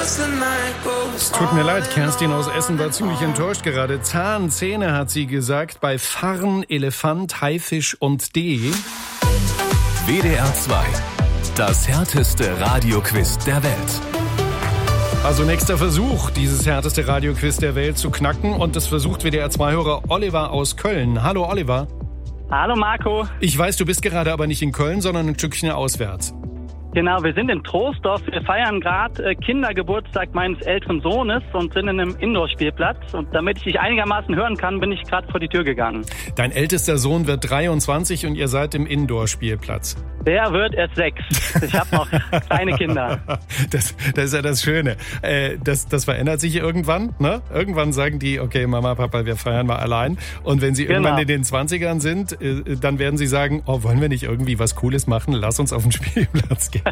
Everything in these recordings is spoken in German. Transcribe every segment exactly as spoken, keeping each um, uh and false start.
Es tut mir leid, Kerstin aus Essen war ziemlich enttäuscht gerade. Zahnzähne hat sie gesagt bei Farn, Elefant, Haifisch und D. W D R zwei, das härteste Radioquiz der Welt. Also nächster Versuch, dieses härteste Radioquiz der Welt zu knacken. Und das versucht W D R zwei-Hörer Oliver aus Köln. Hallo Oliver. Hallo Marco. Ich weiß, du bist gerade aber nicht in Köln, sondern ein Stückchen auswärts. Genau, wir sind in Troisdorf. Wir feiern gerade äh, Kindergeburtstag meines älteren Sohnes und sind in einem Indoor-Spielplatz. Und damit ich dich einigermaßen hören kann, bin ich gerade vor die Tür gegangen. Dein ältester Sohn wird dreiundzwanzig und ihr seid im Indoor-Spielplatz. Der wird erst sechs. Ich habe noch kleine Kinder. Das, das ist ja das Schöne. Äh, das, das verändert sich irgendwann. Ne? Irgendwann sagen die, okay, Mama, Papa, wir feiern mal allein. Und wenn sie Genau. irgendwann in den zwanzigern sind, äh, dann werden sie sagen, oh, wollen wir nicht irgendwie was Cooles machen? Lass uns auf den Spielplatz gehen.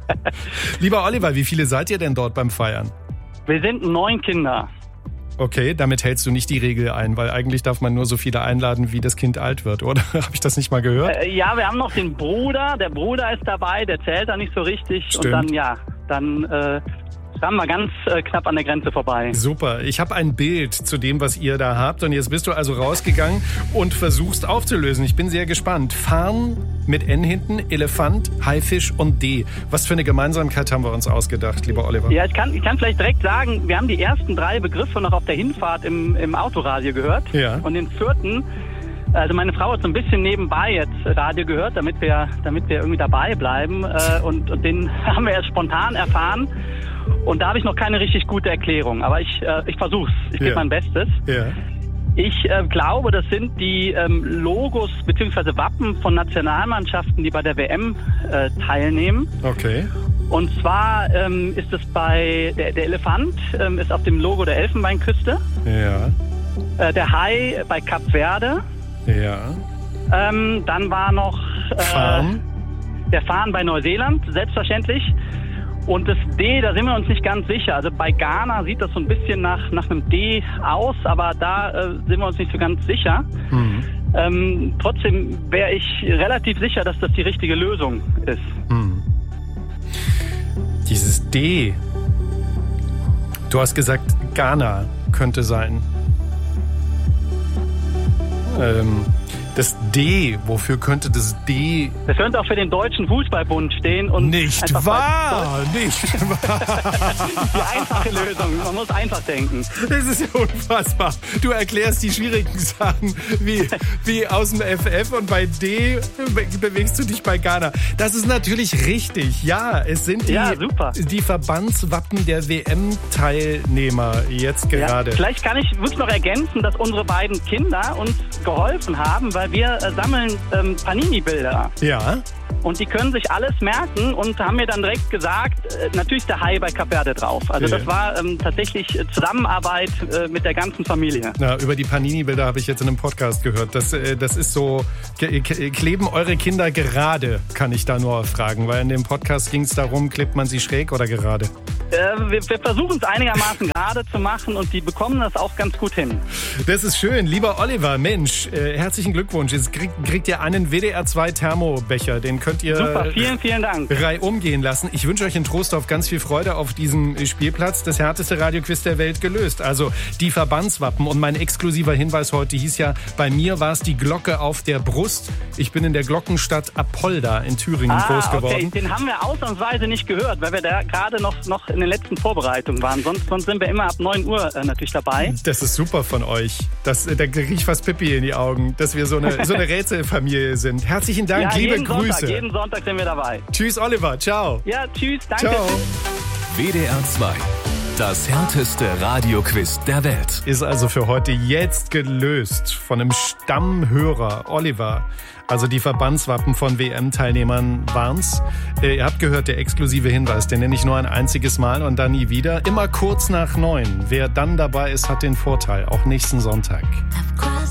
Lieber Oliver, wie viele seid ihr denn dort beim Feiern? Wir sind neun Kinder. Okay, damit hältst du nicht die Regel ein, weil eigentlich darf man nur so viele einladen, wie das Kind alt wird, oder? Habe ich das nicht mal gehört? Äh, ja, wir haben noch den Bruder. Der Bruder ist dabei, der zählt da nicht so richtig. Stimmt. Und dann, ja, dann äh, haben wir ganz äh, knapp an der Grenze vorbei. Super, ich habe ein Bild zu dem, was ihr da habt. Und jetzt bist du also rausgegangen und versuchst aufzulösen. Ich bin sehr gespannt. Farn mit N hinten, Elefant, Haifisch und D. Was für eine Gemeinsamkeit haben wir uns ausgedacht, lieber Oliver? Ja, ich kann, ich kann vielleicht direkt sagen, wir haben die ersten drei Begriffe noch auf der Hinfahrt im, im Autoradio gehört. Ja. Und den vierten, also meine Frau hat so ein bisschen nebenbei jetzt Radio gehört, damit wir, damit wir irgendwie dabei bleiben. Äh, und, und den haben wir erst spontan erfahren. Und da habe ich noch keine richtig gute Erklärung. Aber ich, äh, ich versuch's. Ich gebe Ja. mein Bestes. Ja. Ich äh, glaube, das sind die ähm, Logos bzw. Wappen von Nationalmannschaften, die bei der W M äh, teilnehmen. Okay. Und zwar ähm, ist es bei, der, der Elefant ähm, ist auf dem Logo der Elfenbeinküste. Ja. Äh, der Hai bei Kap Verde. Ja. Ähm, dann war noch äh, Farn. der Farn bei Neuseeland, selbstverständlich. Und das D, da sind wir uns nicht ganz sicher. Also bei Ghana sieht das so ein bisschen nach, nach einem D aus, aber da äh, sind wir uns nicht so ganz sicher. Mhm. Ähm, trotzdem wäre ich relativ sicher, dass das die richtige Lösung ist. Mhm. Dieses D. Du hast gesagt, Ghana könnte sein. Ähm, das D, wofür könnte das D... Das könnte auch für den Deutschen Fußballbund stehen. Und Nicht einfach wahr! Nicht wahr! die einfache Lösung. Man muss einfach denken. Das ist ja unfassbar. Du erklärst die schwierigen Sachen wie, wie aus dem F F und bei D bewegst du dich bei Ghana. Das ist natürlich richtig. Ja, es sind die, Ja, super. die Verbandswappen der W M-Teilnehmer jetzt gerade. Ja, vielleicht kann ich wirklich noch ergänzen, dass unsere beiden Kinder uns geholfen haben, weil wir äh, sammeln ähm, Panini-Bilder. Ja. Und die können sich alles merken und haben mir dann direkt gesagt, äh, natürlich der Hai bei Kap Verde drauf. Also Ja. das war ähm, tatsächlich äh, Zusammenarbeit äh, mit der ganzen Familie. Na, über die Panini-Bilder habe ich jetzt in einem Podcast gehört. Das, äh, das ist so, ke- ke- kleben eure Kinder gerade, kann ich da nur fragen. Weil in dem Podcast ging es darum, klebt man sie schräg oder gerade? Äh, wir wir versuchen es einigermaßen gerade zu machen und die bekommen das auch ganz gut hin. Das ist schön. Lieber Oliver, Mensch, äh, herzlichen Glückwunsch. Jetzt kriegt, kriegt ihr einen W D R zwei Thermobecher. Den könnt ihr Super, vielen, vielen Dank. reihum gehen lassen. Ich wünsche euch in Troisdorf ganz viel Freude auf diesem Spielplatz. Das härteste Radioquiz der Welt gelöst. Also die Verbandswappen. Und mein exklusiver Hinweis heute hieß ja, bei mir war es die Glocke auf der Brust. Ich bin in der Glockenstadt Apolda in Thüringen groß Ah, geworden. okay, den haben wir ausnahmsweise nicht gehört, weil wir da gerade noch, noch in den letzten Vorbereitungen waren. Sonst, sonst sind wir immer ab neun Uhr äh, natürlich dabei. Das ist super von euch. Das, da kriege ich fast Pipi in die Augen, dass wir so eine, so eine Rätselfamilie sind. Herzlichen Dank, Ja, liebe jeden Grüße. Sonntag, jeden Sonntag sind wir dabei. Tschüss, Oliver. Ciao. Ja, tschüss, danke. Ciao. W D R zwei, das härteste Radioquiz der Welt. Ist also für heute jetzt gelöst von einem Stammhörer, Oliver. Also die Verbandswappen von W M-Teilnehmern waren's. Äh, ihr habt gehört, der exklusive Hinweis, den nenne ich nur ein einziges Mal und dann nie wieder. Immer kurz nach neun. Wer dann dabei ist, hat den Vorteil, auch nächsten Sonntag. I've crossed